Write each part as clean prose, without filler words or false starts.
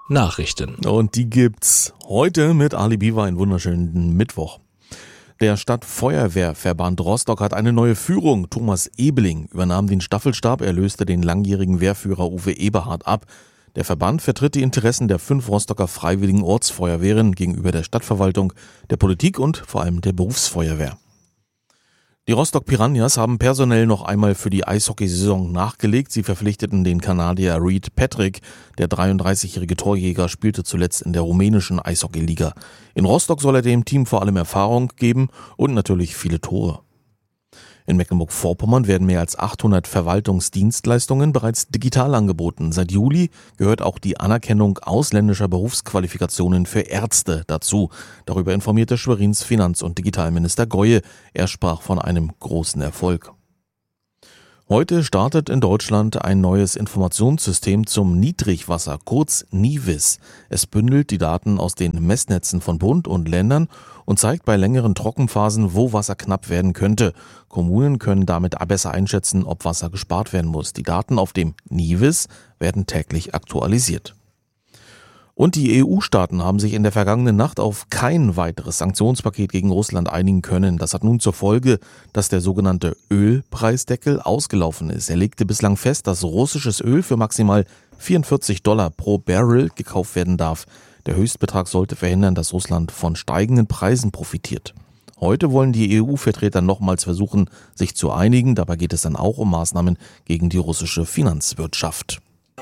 Nachrichten. Und die gibt's heute mit Ali Biwa, einen wunderschönen Mittwoch. Der Stadtfeuerwehrverband Rostock hat eine neue Führung. Thomas Ebeling übernahm den Staffelstab, er löste den langjährigen Wehrführer Uwe Eberhard ab. Der Verband vertritt die Interessen der 5 Rostocker freiwilligen Ortsfeuerwehren gegenüber der Stadtverwaltung, der Politik und vor allem der Berufsfeuerwehr. Die Rostock Piranhas haben personell noch einmal für die Eishockeysaison nachgelegt. Sie verpflichteten den Kanadier Reed Patrick. Der 33-jährige Torjäger spielte zuletzt in der rumänischen Eishockeyliga. In Rostock soll er dem Team vor allem Erfahrung geben und natürlich viele Tore. In Mecklenburg-Vorpommern werden mehr als 800 Verwaltungsdienstleistungen bereits digital angeboten. Seit Juli gehört auch die Anerkennung ausländischer Berufsqualifikationen für Ärzte dazu. Darüber informierte Schwerins Finanz- und Digitalminister Goye. Er sprach von einem großen Erfolg. Heute startet in Deutschland ein neues Informationssystem zum Niedrigwasser, kurz NIWIS. Es bündelt die Daten aus den Messnetzen von Bund und Ländern und zeigt bei längeren Trockenphasen, wo Wasser knapp werden könnte. Kommunen können damit besser einschätzen, ob Wasser gespart werden muss. Die Daten auf dem NIWIS werden täglich aktualisiert. Und die EU-Staaten haben sich in der vergangenen Nacht auf kein weiteres Sanktionspaket gegen Russland einigen können. Das hat nun zur Folge, dass der sogenannte Ölpreisdeckel ausgelaufen ist. Er legte bislang fest, dass russisches Öl für maximal $44 pro Barrel gekauft werden darf. Der Höchstbetrag sollte verhindern, dass Russland von steigenden Preisen profitiert. Heute wollen die EU-Vertreter nochmals versuchen, sich zu einigen. Dabei geht es dann auch um Maßnahmen gegen die russische Finanzwirtschaft.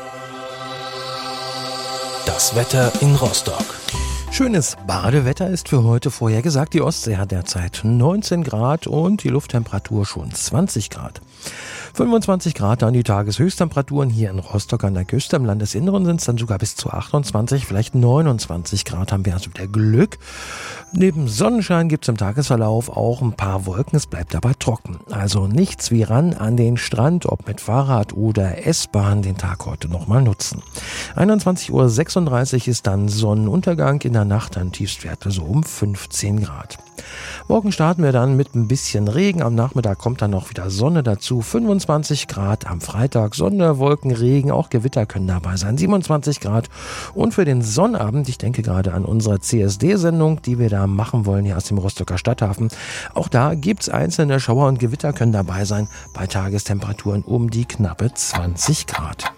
Das Wetter in Rostock. Schönes Badewetter ist für heute vorhergesagt. Die Ostsee hat derzeit 19 Grad und die Lufttemperatur schon 20 Grad. 25 Grad dann die Tageshöchsttemperaturen hier in Rostock an der Küste. Im Landesinneren sind es dann sogar bis zu 28, vielleicht 29 Grad haben wir also wieder Glück. Neben Sonnenschein gibt es im Tagesverlauf auch ein paar Wolken. Es bleibt aber trocken. Also nichts wie ran an den Strand, ob mit Fahrrad oder S-Bahn, den Tag heute nochmal nutzen. 21:36 Uhr ist dann Sonnenuntergang, in der Nacht dann Tiefstwerte so um 15 Grad. Morgen starten wir dann mit ein bisschen Regen. Am Nachmittag kommt dann noch wieder Sonne dazu. 25 Grad am Freitag. Sonne, Wolken, Regen, auch Gewitter können dabei sein. 27 Grad. Und für den Sonnabend, ich denke gerade an unsere CSD-Sendung, die wir da machen wollen hier aus dem Rostocker Stadthafen. Auch da gibt's einzelne Schauer und Gewitter können dabei sein. Bei Tagestemperaturen um die knappe 20 Grad.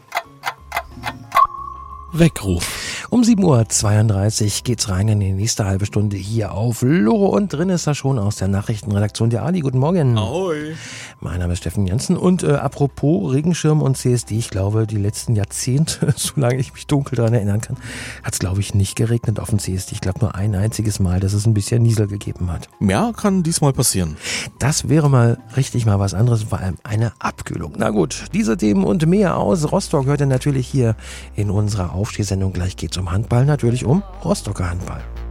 Weckruf. Um 7:32 Uhr geht's rein in die nächste halbe Stunde hier auf Loro und drin ist er schon aus der Nachrichtenredaktion der Ali. Guten Morgen. Ahoi. Mein Name ist Steffen Jensen und apropos Regenschirm und CSD, ich glaube die letzten Jahrzehnte, solange ich mich dunkel daran erinnern kann, hat's glaube ich nicht geregnet auf dem CSD. Ich glaube nur ein einziges Mal, dass es ein bisschen Niesel gegeben hat. Ja, kann diesmal passieren. Das wäre mal richtig mal was anderes, vor allem eine Abkühlung. Na gut, diese Themen und mehr aus Rostock hört ihr natürlich hier in unserer Aufstehsendung. Gleich geht's um Handball, natürlich um Rostocker Handball.